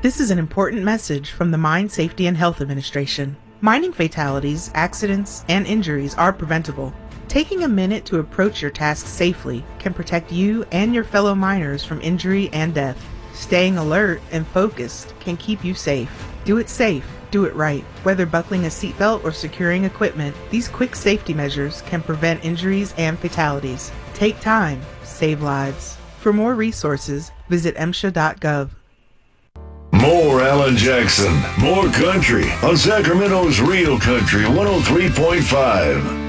This is an important message from the Mine Safety and Health Administration. Mining fatalities, accidents, and injuries are preventable. Taking a minute to approach your task safely can protect you and your fellow miners from injury and death. Staying alert and focused can keep you safe. Do it safe. Do it right. Whether buckling a seatbelt or securing equipment, these quick safety measures can prevent injuries and fatalities. Take time. Save lives. For more resources, visit MSHA.gov. More Alan Jackson, more country on Sacramento's Real Country 103.5.